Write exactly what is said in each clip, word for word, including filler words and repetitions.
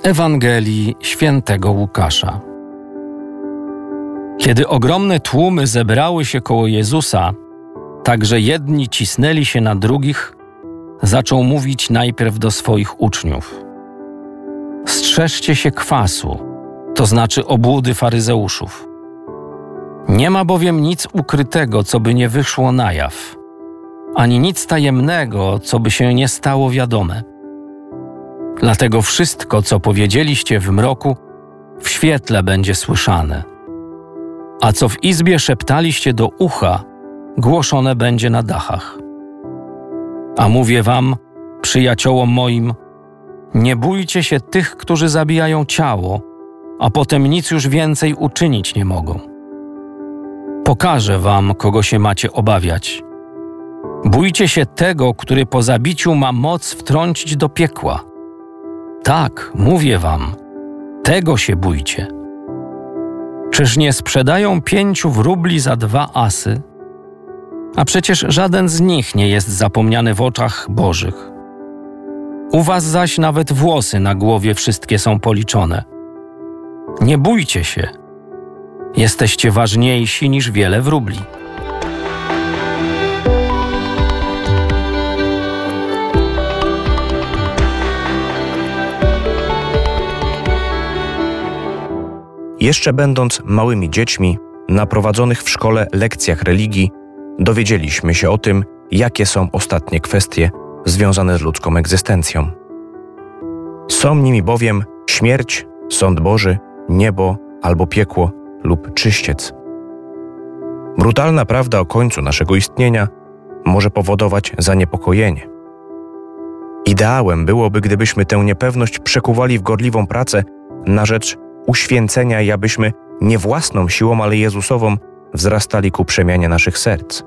Ewangelii Świętego Łukasza. Kiedy ogromne tłumy zebrały się koło Jezusa, tak że jedni cisnęli się na drugich, zaczął mówić najpierw do swoich uczniów: strzeżcie się kwasu, to znaczy obłudy faryzeuszów. Nie ma bowiem nic ukrytego, co by nie wyszło na jaw, ani nic tajemnego, co by się nie stało wiadome. Dlatego wszystko, co powiedzieliście w mroku, w świetle będzie słyszane, a co w izbie szeptaliście do ucha, głoszone będzie na dachach. A mówię wam, przyjaciołom moim, nie bójcie się tych, którzy zabijają ciało, a potem nic już więcej uczynić nie mogą. Pokażę wam, kogo się macie obawiać. Bójcie się tego, który po zabiciu ma moc wtrącić do piekła. Tak, mówię wam, tego się bójcie. Czyż nie sprzedają pięciu wróbli za dwa asy? A przecież żaden z nich nie jest zapomniany w oczach Bożych. U was zaś nawet włosy na głowie wszystkie są policzone. Nie bójcie się. Jesteście ważniejsi niż wiele wróbli. Jeszcze będąc małymi dziećmi, na prowadzonych w szkole lekcjach religii, dowiedzieliśmy się o tym, jakie są ostatnie kwestie związane z ludzką egzystencją. Są nimi bowiem śmierć, sąd Boży, niebo albo piekło lub czyściec. Brutalna prawda o końcu naszego istnienia może powodować zaniepokojenie. Ideałem byłoby, gdybyśmy tę niepewność przekuwali w gorliwą pracę na rzecz uświęcenia i abyśmy nie własną siłą, ale Jezusową wzrastali ku przemianie naszych serc.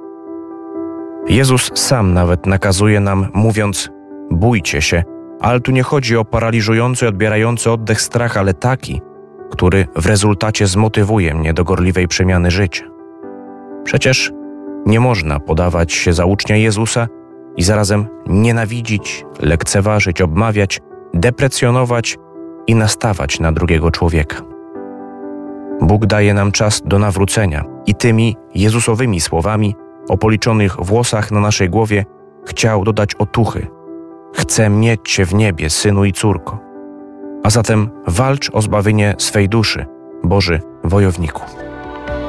Jezus sam nawet nakazuje nam, mówiąc: bójcie się, ale tu nie chodzi o paraliżujący, odbierający oddech strach, ale taki, który w rezultacie zmotywuje mnie do gorliwej przemiany życia. Przecież nie można podawać się za ucznia Jezusa i zarazem nienawidzić, lekceważyć, obmawiać, deprecjonować i nastawać na drugiego człowieka. Bóg daje nam czas do nawrócenia i tymi Jezusowymi słowami o policzonych włosach na naszej głowie chciał dodać otuchy. Chcę mieć Cię w niebie, synu i córko. A zatem walcz o zbawienie swej duszy, Boży wojowniku.